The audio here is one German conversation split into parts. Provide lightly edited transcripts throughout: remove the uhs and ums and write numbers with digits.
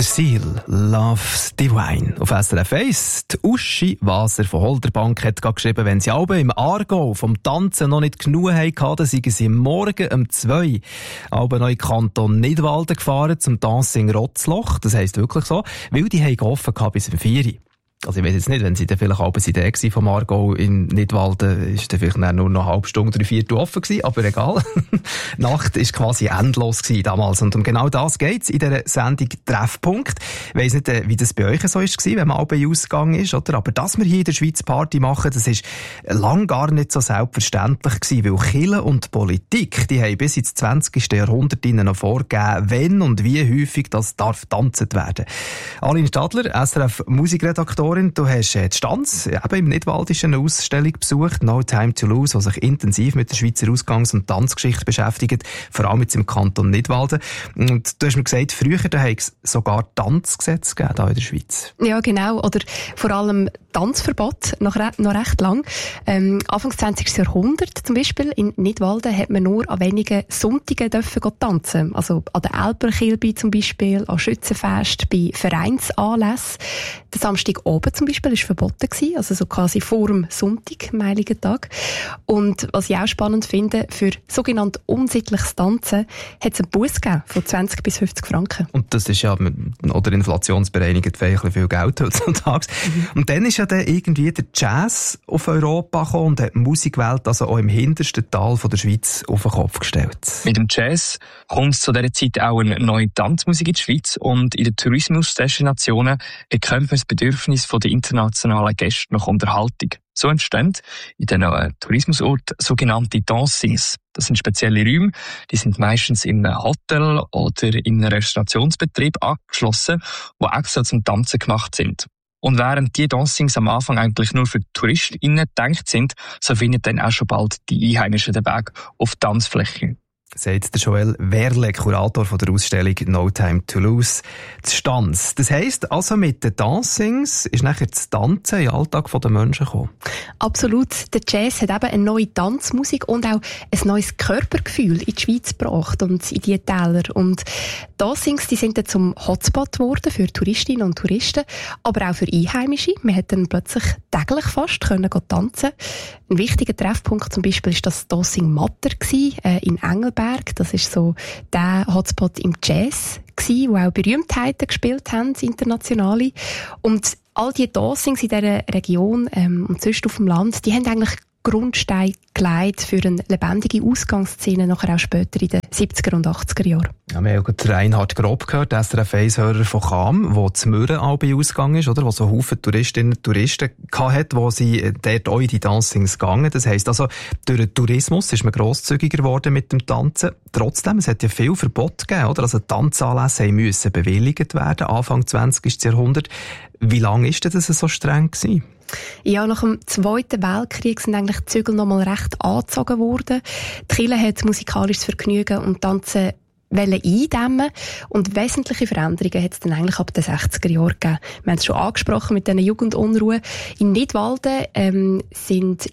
Der Seal, Love's Divine. Auf SRF 1. Die Uschi Waser von Holderbank hat geschrieben, wenn sie alle im Aargau vom Tanzen noch nicht genug hatten, dann seien sie morgen um 2 Uhr noch in Kanton Nidwalden gefahren zum Dancing Rotzloch. Das heisst wirklich so, weil die haben offen bis um 4 Uhr. Also ich weiss jetzt nicht, wenn sie dann vielleicht abends in der vom Aargau in Nidwalden, ist dann vielleicht nur noch eine halbe Stunde, 3/4 offen gewesen, aber egal. Die Nacht war quasi endlos gewesen damals. Und um genau das geht's in dieser Sendung Treffpunkt. Ich weiss nicht, wie das bei euch so war, wenn man abends ausgegangen ist, oder? Aber dass wir hier in der Schweiz Party machen, das ist lang gar nicht so selbstverständlich gewesen, weil Kirche und Politik, die haben bis ins 20. Jahrhundert noch vorgegeben, wenn und wie häufig das darf tanzt werden. Aline Stadler, SRF Musikredaktorin, du hast die Stanz eben im Nidwaldischen eine Ausstellung besucht, No Time to Lose, die sich intensiv mit der Schweizer Ausgangs- und Tanzgeschichte beschäftigt, vor allem jetzt im Kanton Nidwalden. Und du hast mir gesagt, früher hat es sogar Tanzgesetze gegeben hier in der Schweiz. Ja, genau. Oder vor allem Tanzverbot, noch recht lang. Anfang des 20. Jahrhunderts zum Beispiel in Nidwalden hat man nur an wenigen Sonntagen dürfen tanzen. Also an der Elberkilbe zum Beispiel, an Schützenfest, bei Vereinsanlässen. Der Samstag oben zum Beispiel war verboten gewesen, also so quasi vor dem Sonntag, am Heiligen Tag. Und was ich auch spannend finde, für sogenannt unsittliches Tanzen hat es einen Buss gegeben von 20 bis 50 Franken. Und das ist ja, oder inflationsbereinigt, viel Geld heutzutage. Und dann ist ja dann irgendwie der Jazz auf Europa gekommen und hat die Musikwelt also auch im hintersten Tal von der Schweiz auf den Kopf gestellt. Mit dem Jazz kommt zu dieser Zeit auch eine neue Tanzmusik in die Schweiz und in den Tourismusdestinationen bekämpfen das Bedürfnis der internationalen Gäste nach Unterhaltung. So entstehen in diesen Tourismusorten sogenannte Dancings. Das sind spezielle Räume, die sind meistens in einem Hotel oder in einem Restaurationsbetrieb angeschlossen, die extra zum Tanzen gemacht sind. Und während die Dancings am Anfang eigentlich nur für TouristInnen gedacht sind, so finden dann auch schon bald die Einheimischen den Weg auf die Tanzfläche. Sagt der Joel Werle, Kurator von der Ausstellung No Time to Lose, zu Stanz. Das heisst, also mit den Dancings ist nachher das Tanzen in den Alltag der Menschen gekommen? Absolut. Der Jazz hat eben eine neue Tanzmusik und auch ein neues Körpergefühl in die Schweiz gebracht und in die Täler. Und Dancings, die sind dann zum Hotspot geworden für Touristinnen und Touristen, aber auch für Einheimische. Man hat dann plötzlich täglich fast können tanzen. Ein wichtiger Treffpunkt zum Beispiel ist das Dancing Matter in Engelberg. Das ist so der Hotspot im Jazz gsi, wo auch Berühmtheiten gespielt haben, internationale. Und all die Dancings in dieser Region und sonst auf dem Land, die haben eigentlich Grundstein gelegt für eine lebendige Ausgangsszene, nachher auch später in den 70er und 80er Jahren. Ja, wir haben ja Reinhard Grob gehört, der SRF 1-Hörer von Cham, der zu Mürren ausgegangen ist, oder? Wo so Haufen Touristinnen und Touristen hatte, wo sie dort auch in die Dancings gegangen. Das heisst also, durch den Tourismus ist man grosszügiger geworden mit dem Tanzen. Trotzdem, es hat ja viel Verbot gegeben, oder? Also Tanzanlässe müssen bewilligt werden, Anfang 20. Jahrhundert. Wie lange ist das so streng gewesen? Ja, nach dem Zweiten Weltkrieg sind eigentlich die Zügel noch mal recht angezogen worden. Die Kirche hat musikalisches Vergnügen und Tanzen eindämmen und wesentliche Veränderungen hat es dann eigentlich ab den 60er Jahren gegeben. Wir haben es schon angesprochen mit diesen Jugendunruhen. In Nidwalden sind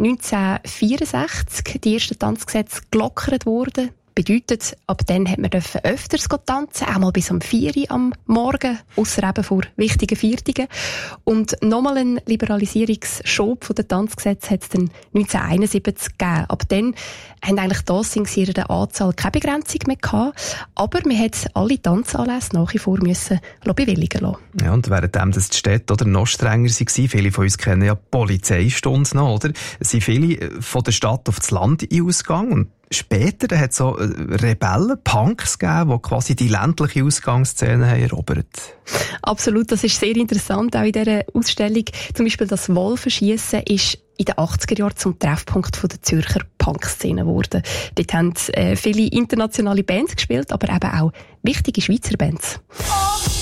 1964 die ersten Tanzgesetze gelockert worden. Bedeutet, ab dann hat man öfters tanzen, auch mal bis um 4 Uhr am Morgen, ausser eben vor wichtigen Viertigen. Und nochmal einen Liberalisierungsschub von den Tanzgesetzen hat es dann 1971 gegeben. Ab dann haben eigentlich Dancings in ihrer Anzahl keine Begrenzung mehr gehabt, aber man hat alle Tanzanlässe nach wie vor müssen bewilligen lassen. Ja, und währenddem das die Städte oder noch strenger waren, viele von uns kennen ja Polizeistunden noch, oder? Es sind viele von der Stadt auf das Land ausgegangen und später hat es so Rebellen, Punks gegeben, die quasi die ländliche Ausgangsszene haben erobert. Absolut, das ist sehr interessant, auch in dieser Ausstellung. Zum Beispiel das Wolfenschiessen ist in den 80er Jahren zum Treffpunkt der Zürcher Punk-Szene geworden. Dort haben viele internationale Bands gespielt, aber eben auch wichtige Schweizer Bands.